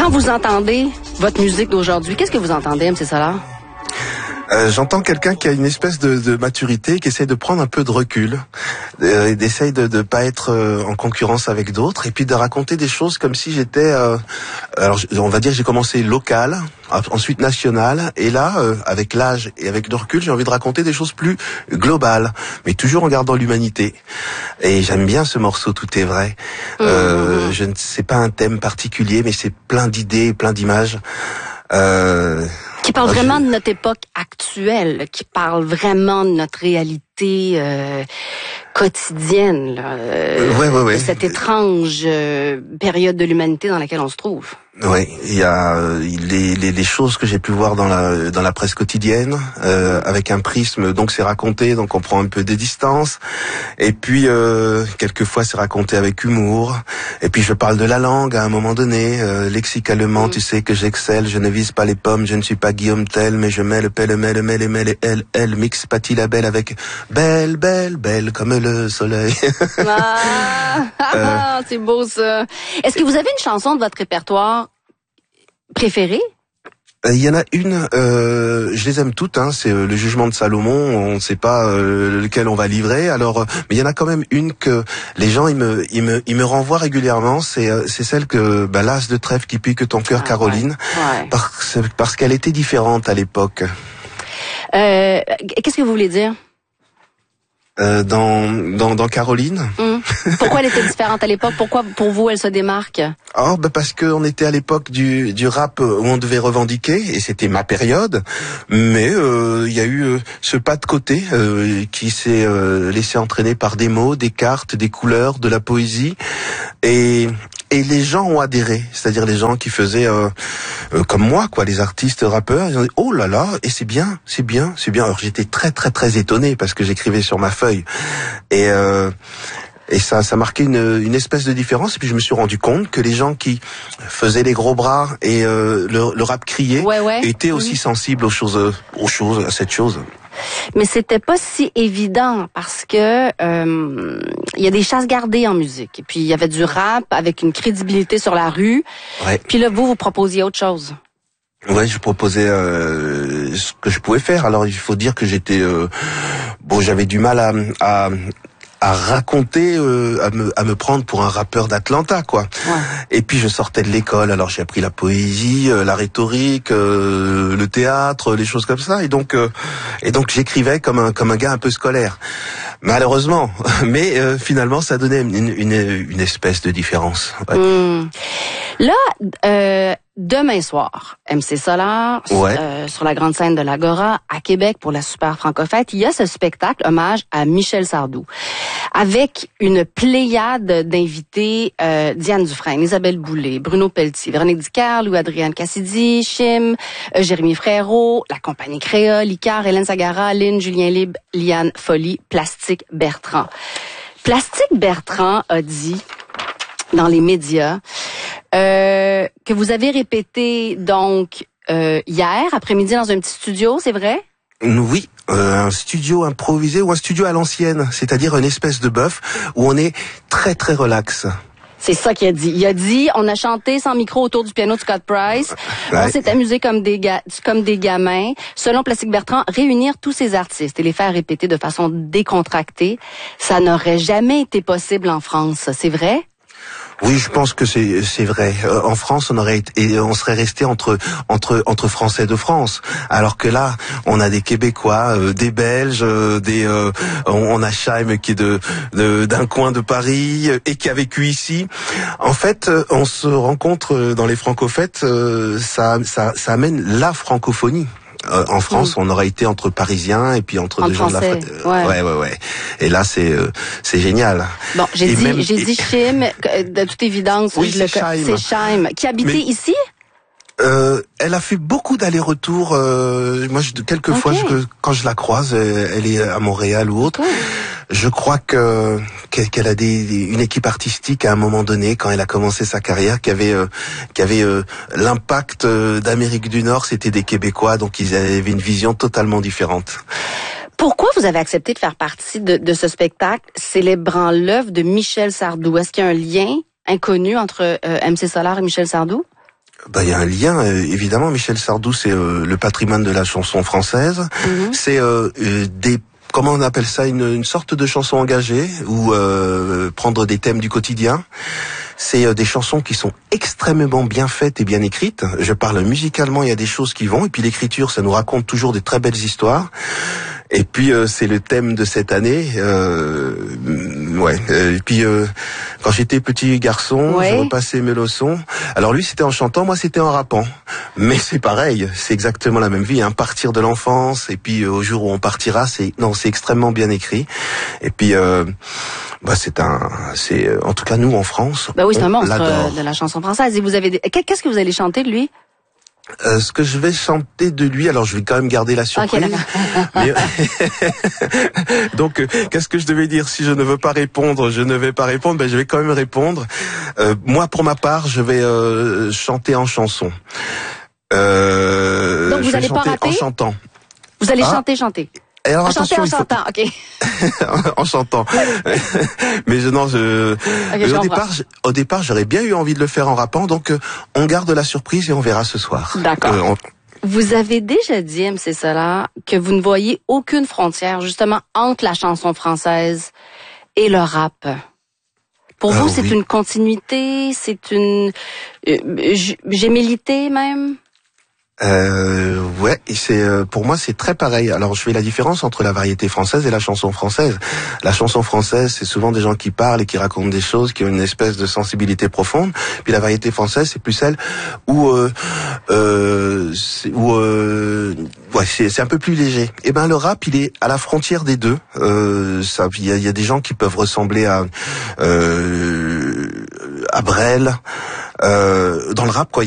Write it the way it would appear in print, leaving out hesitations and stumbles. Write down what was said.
Quand vous entendez votre musique d'aujourd'hui, qu'est-ce que vous entendez, MC Solar? J'entends quelqu'un qui a une espèce de maturité, qui essaie de prendre un peu de recul, d'essaye de pas être en concurrence avec d'autres, et puis de raconter des choses comme si j'étais, alors on va dire j'ai commencé local, ensuite national, et là, avec l'âge et avec le recul, j'ai envie de raconter des choses plus globales, mais toujours en gardant l'humanité. Et j'aime bien ce morceau, Tout est vrai. Je ne sais pas un thème particulier, mais c'est plein d'idées, plein d'images. Qui parle vraiment de notre époque actuelle, qui parle vraiment de notre réalité quotidienne, là, ouais. de cette étrange période de l'humanité dans laquelle on se trouve. Oui, il y a les choses que j'ai pu voir dans la presse quotidienne, avec un prisme, donc c'est raconté, donc on prend un peu des distances, et puis quelquefois c'est raconté avec humour, et puis je parle de la langue à un moment donné, lexicalement, tu sais que j'excelle, je ne vise pas les pommes, je ne suis pas Guillaume Tell, mais je mets le pelle, elle, mixe pâtit la belle avec belle, comme le soleil. C'est beau ça. Est-ce que vous avez une chanson de votre répertoire préférée? Il y en a une, je les aime toutes, hein, c'est le Jugement de Salomon, on ne sait pas lequel on va livrer, alors mais il y en a quand même une que les gens ils me renvoient régulièrement, c'est celle que l'as de trèfle qui pique ton cœur, Caroline, ouais. parce qu'elle était différente à l'époque. Qu'est-ce que vous voulez dire? Dans Caroline. Pourquoi elle était différente à l'époque? Pourquoi pour vous elle se démarque? Parce qu'on était à l'époque du rap où on devait revendiquer, et c'était ma période, mais il y a eu ce pas de côté qui s'est laissé entraîner par des mots, des cartes, des couleurs, de la poésie, et les gens ont adhéré, c'est-à-dire les gens qui faisaient comme moi, quoi, les artistes rappeurs, ils ont dit oh là là, et c'est bien. Alors j'étais très très très étonné parce que j'écrivais sur ma feuille, et ça marquait une espèce de différence. Et puis je me suis rendu compte que les gens qui faisaient les gros bras et le rap crié étaient aussi sensibles aux choses, à cette chose. Mais c'était pas si évident parce que il y a des chasses gardées en musique. Et puis il y avait du rap avec une crédibilité sur la rue. Ouais. Puis là vous proposiez autre chose. Ouais, je proposais ce que je pouvais faire. Alors il faut dire que j'étais j'avais du mal à raconter, à me prendre pour un rappeur d'Atlanta, quoi. Ouais. Et puis je sortais de l'école, alors j'ai appris la poésie, la rhétorique, le théâtre, les choses comme ça, et donc j'écrivais comme un gars un peu scolaire. Malheureusement, mais finalement ça donnait une espèce de différence. Ouais. Là, demain soir, MC Solar, sur la grande scène de l'Agora, à Québec, pour la Super Franco-Fête, il y a ce spectacle hommage à Michel Sardou, avec une pléiade d'invités, Diane Dufresne, Isabelle Boulay, Bruno Pelletier, Véronique Dicker, Louis-Adrienne Cassidy, Chim, Jérémy Frérot, la compagnie Créole, Icare, Hélène Sagara, Lynn, Julien Libre, Liane Folly, Plastique Bertrand. Plastique Bertrand a dit dans les médias que vous avez répété donc hier après-midi dans un petit studio, c'est vrai? Oui, un studio improvisé ou un studio à l'ancienne, c'est-à-dire une espèce de bœuf où on est très très relax. C'est ça qu'il a dit. Il a dit, on a chanté sans micro autour du piano de Scott Price. Ouais. On s'est amusé comme des gamins. Selon Plastique Bertrand, réunir tous ces artistes et les faire répéter de façon décontractée, ça n'aurait jamais été possible en France. C'est vrai? Oui, je pense que c'est vrai. En France, on serait resté entre Français de France, alors que là, on a des Québécois, des Belges, on a Chaim qui est d'un coin de Paris et qui a vécu ici. En fait, on se rencontre dans les franco-fêtes, ça amène la francophonie. En France, on aurait été entre Parisiens et puis entre des gens de la ouais. Et là, c'est génial. Bon, j'ai dit Chim, de toute évidence, oui, c'est Chaim. Qui habitait ici? Elle a fait beaucoup d'allers-retours. Moi, quelquefois, quand je la croise, elle est à Montréal ou autre. Je crois qu'elle a une équipe artistique à un moment donné, quand elle a commencé sa carrière, qui avait l'impact d'Amérique du Nord. C'était des Québécois, donc ils avaient une vision totalement différente. Pourquoi vous avez accepté de faire partie de ce spectacle célébrant l'œuvre de Michel Sardou? Est-ce qu'il y a un lien inconnu entre MC Solar et Michel Sardou? Bah, il y a un lien, évidemment. Michel Sardou, c'est le patrimoine de la chanson française. C'est des comment on appelle ça, une sorte de chanson engagée ou prendre des thèmes du quotidien. C'est des chansons qui sont extrêmement bien faites et bien écrites. Je parle musicalement, il y a des choses qui vont, et puis l'écriture, ça nous raconte toujours des très belles histoires. Et puis c'est le thème de cette année. Et puis quand j'étais petit garçon, je repassais mes leçons. Alors lui c'était en chantant, moi c'était en rappant. Mais c'est pareil, c'est exactement la même vie. Hein. Partir de l'enfance et puis au jour où on partira, c'est extrêmement bien écrit. Et puis c'est en tout cas nous en France. Bah oui, c'est un monstre de la chanson française. Et vous avez qu'est-ce que vous allez chanter de lui? Ce que je vais chanter de lui, alors je vais quand même garder la surprise. Okay, donc, qu'est-ce que je devais dire? Si je ne veux pas répondre, je ne vais pas répondre. Ben, je vais quand même répondre. Moi, pour ma part, je vais chanter en chanson. Donc, vous allez pas rater? En chantant. Vous allez chanter. Alors, en chantant, ok. En chantant. Mais au départ, j'aurais bien eu envie de le faire en rappant, donc on garde la surprise et on verra ce soir. D'accord. Vous avez déjà dit, MC Solar, que vous ne voyez aucune frontière, justement, entre la chanson française et le rap. Pour vous, c'est une continuité, c'est une gémellité même? Pour moi c'est très pareil. Alors je fais la différence entre la variété française et la chanson française. La chanson française, c'est souvent des gens qui parlent et qui racontent des choses, qui ont une espèce de sensibilité profonde. Puis la variété française, c'est plus celle où c'est un peu plus léger. Et ben le rap, il est à la frontière des deux. Il y a des gens qui peuvent ressembler à Brel dans le rap, quoi.